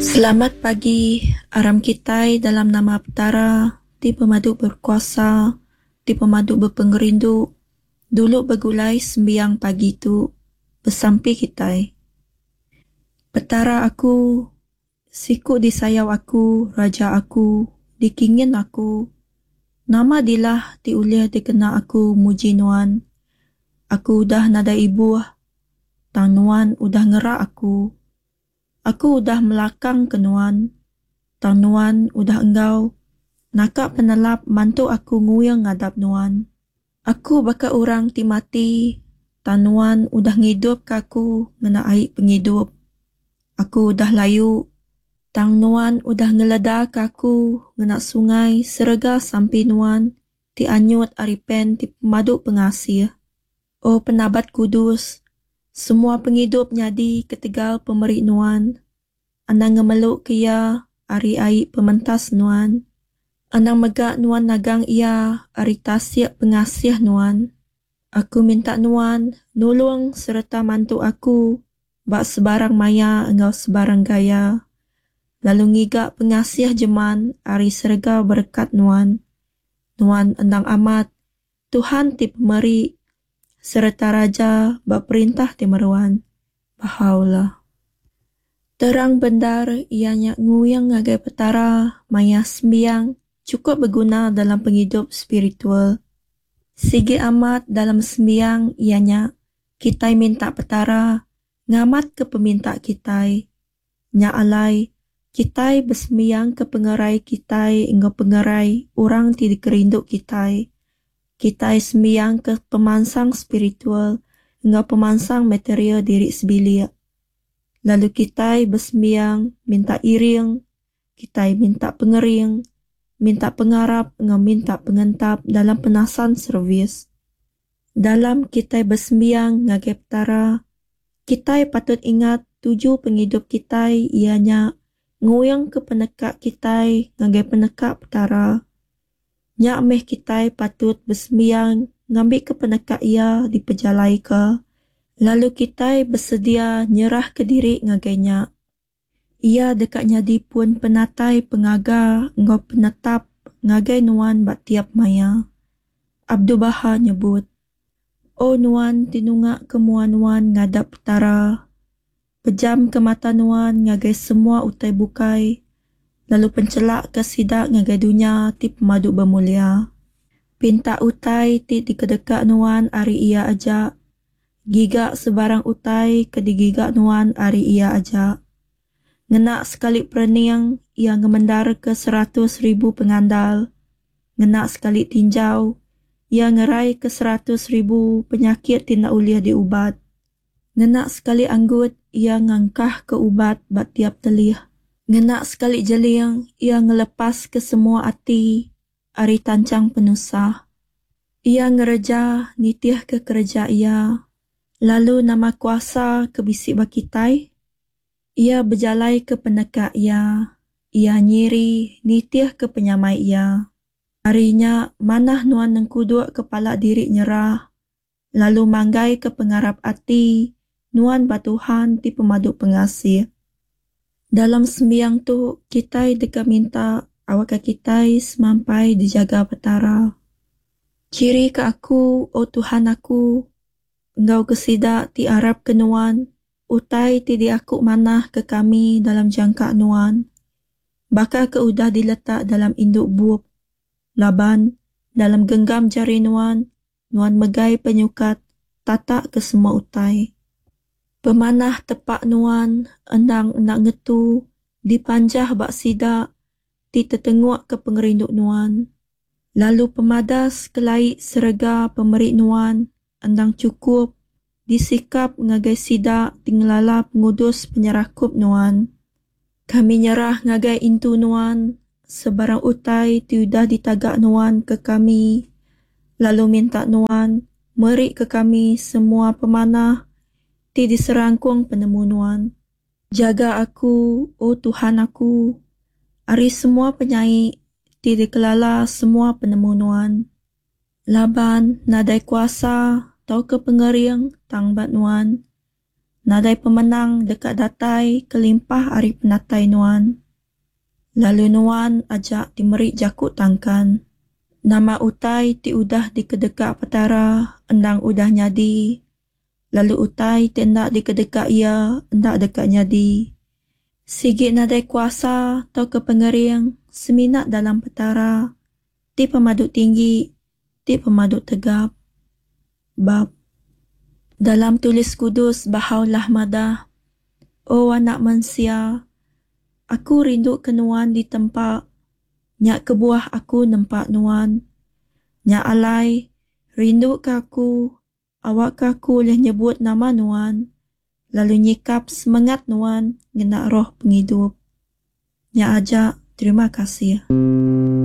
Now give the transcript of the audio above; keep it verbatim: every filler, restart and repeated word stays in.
Selamat pagi, aram kitai dalam nama Petara, di pemaduk berkuasa, di pemaduk berpengerindu, dulu bergulai sembiang pagi tu, bersampi kitai. Petara aku, siku disayau aku, raja aku, dikingin aku, nama dilah diuliah dikena aku muji nuan. Aku udah nada ibu, tang nuan udah ngerak aku. Aku udah melakang ke nuan, tang nuan udah enggau, nakak penelap mantu aku nguyang ngadap nuan. Aku baka orang ti mati, tang nuan udah ngidup ke aku ngena aik pengidup. Aku udah layu, tang nuan udah ngeleda ke aku ngena sungai serega sampai nuan ti anyut aripen ti pemaduk pengasih. Oh penabat kudus, semua pengidup nyadi ketegal pemeri nuan. Anang ngemeluk kia ari aik pementas nuan. Anang megak nuan nagang ia ari tasik pengasih nuan. Aku minta nuan nulung serta mantu aku bak sebarang maya engau sebarang gaya. Lalu ngigak pengasih jeman ari serga berkat nuan. Nuan endang amat, Tuhan ti pemeri serta raja bak perintah ti meruan. Bahaulah. Terang bendar ianya nguyang ngagai petara maya sembiang cukup berguna dalam penghidup spiritual. Sige amat dalam sembiang ianya kitai minta petara ngamat ke peminta kitai. Nya alai kitai bersembiang ke pengerai kitai hingga pengerai orang ti dikerinduk kitai. Kitai sembiang ke pemansang spiritual hingga pemansang material diri sebilia. Lalu kitai bersembiang minta iring, kitai minta pengering, minta pengarap hingga minta pengentap dalam penasan servis. Dalam kitai bersembiang ngagai petara, kitai patut ingat tujuh penghidup kitai ianya nguyang ke penekak kitai ngagai penekak petara. Nya meh kitai patut bersembiang ngambil ke penekak ia dipejalai ke. Lalu kitai bersedia nyerah ke diri ngagainya. Ia dekatnya di pun penatai pengaga ngau penetap ngagai nuan bak tiap maya. Abdul Baha nyebut, "O nuan tinungak kemua nuan ngadap petara. Pejam ke mata nuan ngagai semua utai bukai. Lalu pencelak ke sidak ngagai dunia ti pemaduk bermulia. Pinta utai ti dikedekak nuan ari ia ajak. Gigak sebarang utai ke digigak nuan ari ia ajak. Ngenak sekali perniang ia ngemendar ke seratus ribu pengandal. Ngenak sekali tinjau ia ngerai ke seratus ribu penyakit tidak uliah diubat. Ngenak sekali anggut ia ngangkah ke ubat bat tiap telih. Ngenak sekali jeling ia ngelepas ke semua ati ari tancang penusah. Ia ngereja nitih ke kerja ia. Lalu nama kuasa ke bisik bakitai. Ia berjalai ke penekak ia. Ia nyiri nitih ke penyamai ia. Harinya manah nuan nengkuduk kepala diri nyerah. Lalu manggai ke pengarap ati nuan batuhan ti pemaduk pengasih. Dalam sembiang tu kitai deka minta awak kitai semampai dijaga petara. Ciri ke aku, oh Tuhan aku, engkau kesida ti Arab ke nuan, utai ti di aku manah ke kami dalam jangka nuan. Baka ke udah diletak dalam induk buuk, laban dalam genggam jari nuan, nuan megai penyukat, tatak ke semua utai. Pemanah tepak nuan, endang nak ngetu, dipanjah bak sidak, ti tetenguk ke pengerinduk nuan. Lalu pemadas kelai serega pemeri nuan, endang cukup, disikap ngagai sidak tinglala pengudus penyerakup nuan. Kami nyerah ngagai intu nuan, sebarang utai tiudah ditagak nuan ke kami. Lalu minta nuan, meri ke kami semua pemanah, ti diserangkung penemu nuan. Jaga aku, oh Tuhan aku, ari semua penyaik, ti dikelala semua penemu nuan. Laban nadai kuasa, tau ke pengering tang bat nuan. Nadai pemenang dekat datai kelimpah ari penatai nuan. Lalu nuan ajak timerik jakut tangkan. Nama utai ti udah di kedekak petara, endang udah nyadi. Lalu utai ti endak di kedekak ia, endak dekat nyadi. Sigit nadai kuasa atau kepengering, seminat dalam petara. Ti pemaduk tinggi, ti pemaduk tegap. Bab dalam tulis kudus bahaulah madah. Oh anak manusia, aku rindu ke nuan di tempat. Nyak kebuah aku nempak nuan. Nyak alai, rindu ke aku. Awak ke aku boleh nyebut nama nuan. Lalu nyikap semangat nuan ngenak roh penghidup. Nyak ajak, terima kasih.